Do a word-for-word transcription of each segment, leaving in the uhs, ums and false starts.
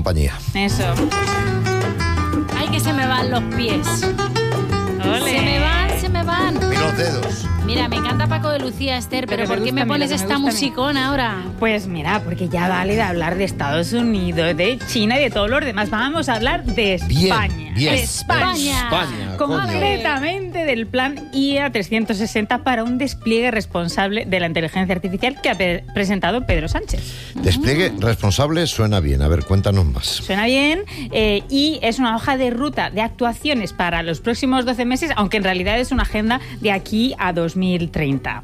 compañía. Eso. Ay, que se me van los pies. Ole. Se me van, se me van. Y los dedos. Mira, me encanta Paco de Lucía, Esther, pero, Pero ¿por me qué gusta me pones a mí, lo que me esta gusta a mí. musicona ahora? Pues mira, porque ya vale de hablar de Estados Unidos, de China y de todos los demás. Vamos a hablar de Bien, España. bien. España. España, coño. Concretamente del plan I A trescientos sesenta para un despliegue responsable de la inteligencia artificial que ha pe- presentado Pedro Sánchez. Despliegue responsable suena bien. A ver, cuéntanos más. Suena bien, eh, y es una hoja de ruta de actuaciones para los próximos doce meses, aunque en realidad es una agenda de aquí a dos mil treinta.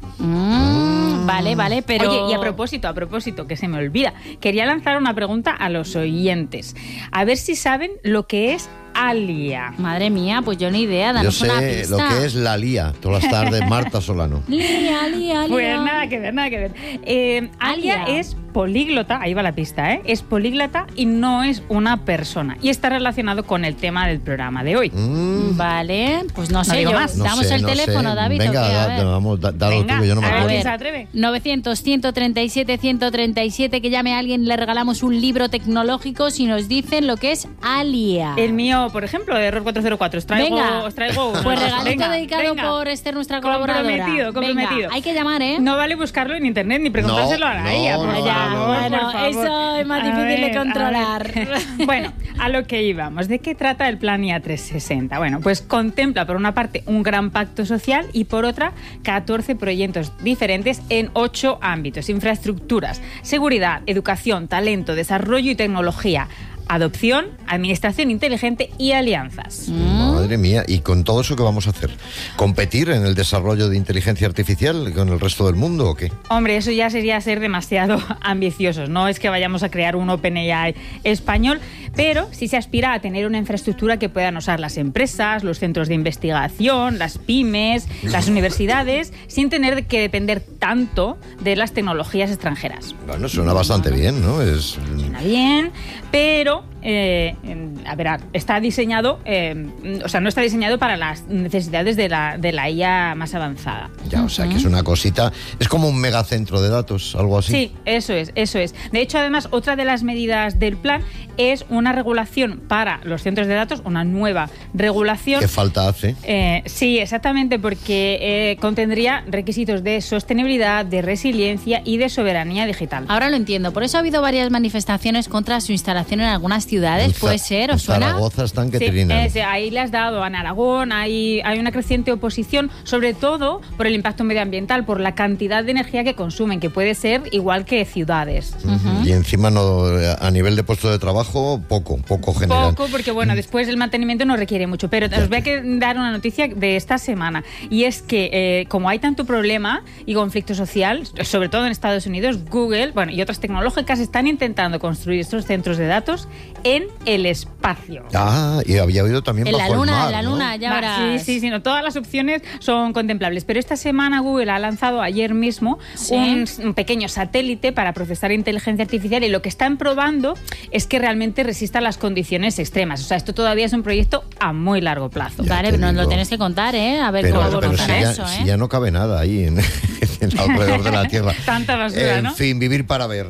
Mm, vale, vale, pero... Oye, y a propósito, a propósito, que se me olvida, quería lanzar una pregunta a los oyentes. A ver si saben lo que es Alia. Madre mía, pues yo ni idea, Yo danos una sé pista. lo que es la lía, todas las tardes, Marta Solano. Lía, lía, lía. Pues nada que ver, nada que ver. Eh, Alia Alia. es políglota, ahí va la pista, ¿eh? Es políglota y no es una persona. Y está relacionado con el tema del programa de hoy. Mm, Vale, pues no sé, digo yo- más. no damos sé, el no teléfono, sé. David. Venga, ¿o qué? A da- ver. vamos, da- dalo Venga, tú, que yo no me a ver acuerdo. quién se atreve. novecientos, ciento treinta y siete, ciento treinta y siete, que llame a alguien, le regalamos un libro tecnológico si nos dicen lo que es Alia. El mío, por ejemplo, de Error cuatrocientos cuatro. Os traigo, Venga, os traigo uno. pues regalito Venga, dedicado venga. por Esther, nuestra colaboradora. Comprometido, comprometido. Venga, hay que llamar, ¿eh? No vale buscarlo en internet ni preguntárselo No, a no, ella. Por no, Ya, favor, no, no. bueno, por favor. eso es más A difícil de ver, a controlar. ver. Bueno, a lo que íbamos. ¿De qué trata el plan I A trescientos sesenta? Bueno, pues contempla por una parte un gran pacto social y por otra catorce proyectos diferentes en ocho ámbitos: infraestructuras, seguridad, educación, talento, desarrollo y tecnología, adopción, administración inteligente y alianzas. Madre mía, ¿y con todo eso qué vamos a hacer? ¿Competir en el desarrollo de inteligencia artificial con el resto del mundo o qué? Hombre, eso ya sería ser demasiado ambiciosos. No es que vayamos a crear un OpenAI español, pero sí se aspira a tener una infraestructura que puedan usar las empresas, los centros de investigación, las pymes, las universidades, sin tener que depender tanto de las tecnologías extranjeras. Bueno, suena bastante bien, ¿no? Es... Suena bien, pero eh, a ver, está diseñado, eh, o sea, no está diseñado para las necesidades de la, de la I A más avanzada. Ya, o sea, que es una cosita... Es como un megacentro de datos, algo así. Sí, eso es, eso es. De hecho, además, otra de las medidas del plan es una regulación para los centros de datos, una nueva regulación. ¿Qué falta hace? Eh, sí, exactamente, porque eh, contendría requisitos de sostenibilidad, de resiliencia y de soberanía digital. Ahora lo entiendo. Por eso ha habido varias manifestaciones contra su instalación en algunas ciudades. En Za- ¿Puede ser? en ¿Os suena? Zaragoza están que Sí, trinan. es- ahí le has dado en Aragón, hay, hay una creciente oposición, sobre todo por el impacto medioambiental, por la cantidad de energía que consumen, que puede ser igual que ciudades. Ujú. Y encima no, a nivel de puesto de trabajo, poco, poco general. Poco, porque bueno, después el mantenimiento no requiere mucho. Pero os voy a que- dar una noticia de esta semana. Y es que, eh, como hay tanto problema y conflicto social, sobre todo en Estados Unidos, Google, bueno, y otras tecnológicas están intentando construir estos centros de datos en el espacio. Ah, y había oído también En la bajo el luna, mar, en la ¿no? luna, ya Va, verás. Sí, sí, sí, no, todas las opciones son contemplables. Pero esta semana Google ha lanzado ayer mismo Sí. un, un pequeño satélite para procesar inteligencia artificial, y lo que están probando es que realmente resista las condiciones extremas. O sea, esto todavía es un proyecto a muy largo plazo. Ya Vale, te pero nos lo digo. tienes que contar, ¿eh? A ver Pero, cómo pero si, contar ya, eso, si ¿eh? ya no cabe nada ahí en, en alrededor de la Tierra. Tanta basura, En ¿no? fin, vivir para ver.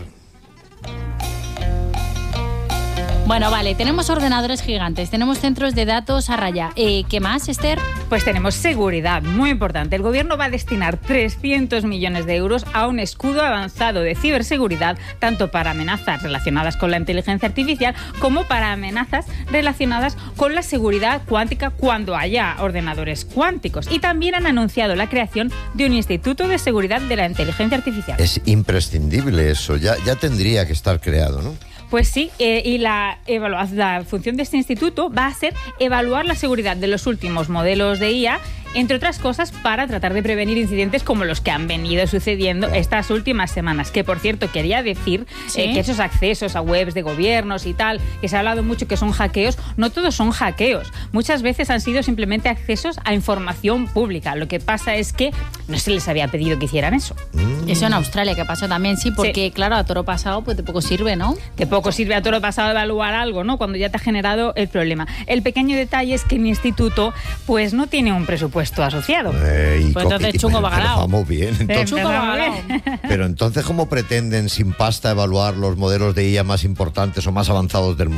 Bueno, vale, tenemos ordenadores gigantes, tenemos centros de datos a raya. Eh, ¿Qué más, Esther? Pues tenemos seguridad, muy importante. El gobierno va a destinar trescientos millones de euros a un escudo avanzado de ciberseguridad, tanto para amenazas relacionadas con la inteligencia artificial como para amenazas relacionadas con la seguridad cuántica cuando haya ordenadores cuánticos. Y también han anunciado la creación de un Instituto de Seguridad de la Inteligencia Artificial. Es imprescindible eso, ya, ya tendría que estar creado, ¿no? Pues sí, eh, y la, evalua- la función de este instituto va a ser evaluar la seguridad de los últimos modelos de I A, entre otras cosas, para tratar de prevenir incidentes como los que han venido sucediendo estas últimas semanas. Que, por cierto, quería decir ¿Sí? eh, que esos accesos a webs de gobiernos y tal, que se ha hablado mucho que son hackeos, no todos son hackeos. Muchas veces han sido simplemente accesos a información pública. Lo que pasa es que no se les había pedido que hicieran eso. Eso en Australia, que pasó también, sí, porque, claro, a toro pasado, pues de poco sirve, ¿no? De poco sirve a toro pasado evaluar algo, ¿no? Cuando ya te ha generado el problema. El pequeño detalle es que mi instituto, pues, no tiene un presupuesto asociado. Eh, y Pues co- entonces y- chungo pero- pero bacalao. Vamos bien. Entonces, Chungo bacalao. pero entonces, ¿cómo pretenden sin pasta evaluar los modelos de I A más importantes o más avanzados del mundo?